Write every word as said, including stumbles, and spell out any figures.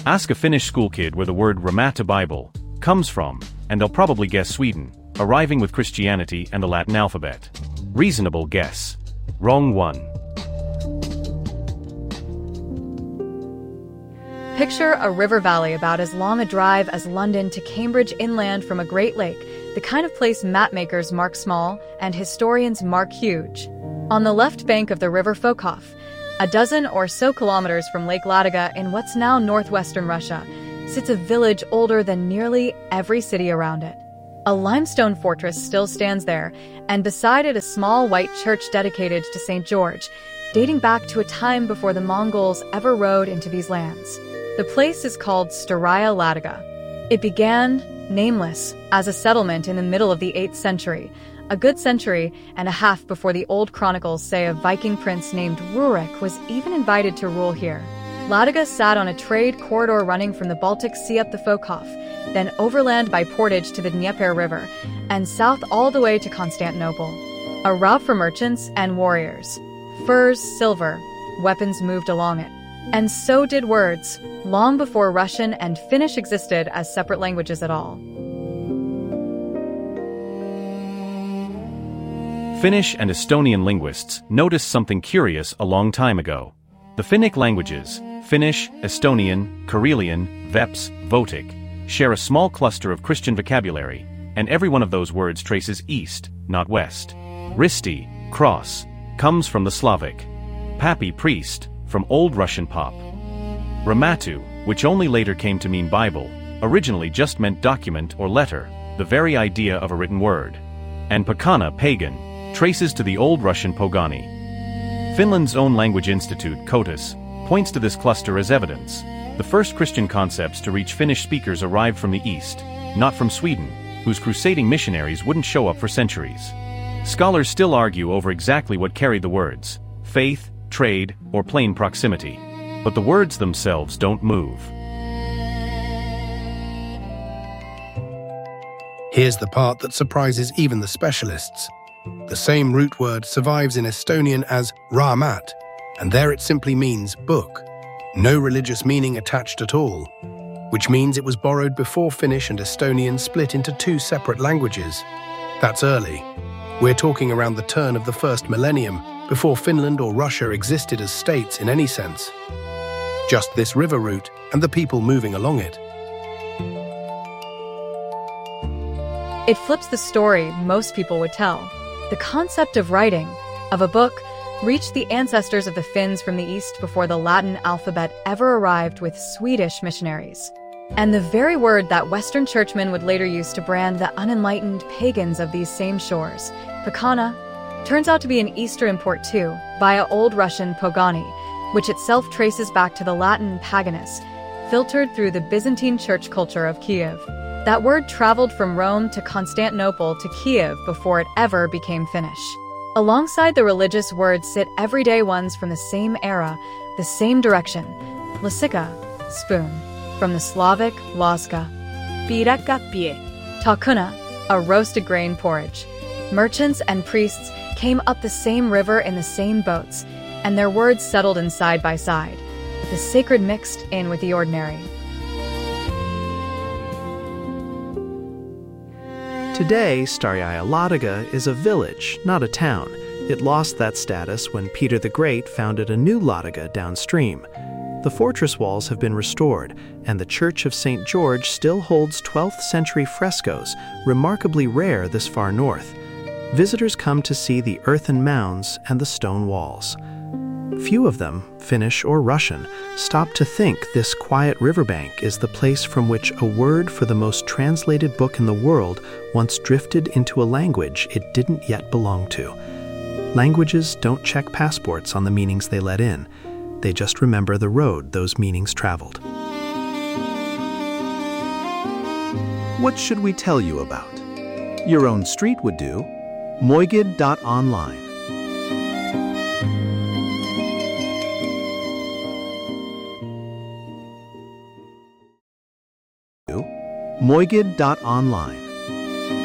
Ask a Finnish school kid where the word Raamattu Bible comes from, and they'll probably guess Sweden, arriving with Christianity and the Latin alphabet. Reasonable guess. Wrong one. Picture a river valley about as long a drive as London to Cambridge inland from a Great Lake, the kind of place mapmakers mark small and historians mark huge. On the left bank of the river Fokhof, a dozen or so kilometers from Lake Ladoga in what's now northwestern Russia, sits a village older than nearly every city around it. A limestone fortress still stands there, and beside it a small white church dedicated to Saint George, dating back to a time before the Mongols ever rode into these lands. The place is called Staraya Ladoga. It began, nameless, as a settlement in the middle of the eighth century, a good century and a half before the old chronicles say a Viking prince named Rurik was even invited to rule here. Ladoga sat on a trade corridor running from the Baltic Sea up the Fokhof, then overland by portage to the Dnieper River, and south all the way to Constantinople. A route for merchants and warriors. Furs, silver, weapons moved along it. And so did words, long before Russian and Finnish existed as separate languages at all. Finnish and Estonian linguists noticed something curious a long time ago. The Finnic languages, Finnish, Estonian, Karelian, Veps, Votic, share a small cluster of Christian vocabulary, and every one of those words traces east, not west. Risti, cross, comes from the Slavic. Papi, priest, from Old Russian pop. Raamattu, which only later came to mean Bible, originally just meant document or letter, the very idea of a written word. And Pakana, pagan, traces to the Old Russian Pogani. Finland's own language institute, Kotus, points to this cluster as evidence. The first Christian concepts to reach Finnish speakers arrived from the East, not from Sweden, whose crusading missionaries wouldn't show up for centuries. Scholars still argue over exactly what carried the words, faith, trade, or plain proximity. But the words themselves don't move. Here's the part that surprises even the specialists. The same root word survives in Estonian as raamat, and there it simply means book. No religious meaning attached at all, which means it was borrowed before Finnish and Estonian split into two separate languages. That's early. We're talking around the turn of the first millennium, before Finland or Russia existed as states in any sense. Just this river route and the people moving along it. It flips the story most people would tell. The concept of writing, of a book, reached the ancestors of the Finns from the east before the Latin alphabet ever arrived with Swedish missionaries. And the very word that Western churchmen would later use to brand the unenlightened pagans of these same shores, Pakana, turns out to be an Eastern import too, via Old Russian Pogani, which itself traces back to the Latin paganus, filtered through the Byzantine church culture of Kiev. That word traveled from Rome to Constantinople to Kiev before it ever became Finnish. Alongside the religious words sit everyday ones from the same era, the same direction. Lasika, spoon, from the Slavic laska. Piraka pie. Takuna, a roasted grain porridge. Merchants and priests came up the same river in the same boats, and their words settled in side by side, the sacred mixed in with the ordinary. Today, Staraya Ladoga is a village, not a town. It lost that status when Peter the Great founded a new Ladoga downstream. The fortress walls have been restored, and the Church of Saint George still holds twelfth century frescoes, remarkably rare this far north. Visitors come to see the earthen mounds and the stone walls. Few of them, Finnish or Russian, stop to think this quiet riverbank is the place from which a word for the most translated book in the world once drifted into a language it didn't yet belong to. Languages don't check passports on the meanings they let in. They just remember the road those meanings traveled. What should we tell you about? Your own street would do. Moigid dot online. Moigid dot online.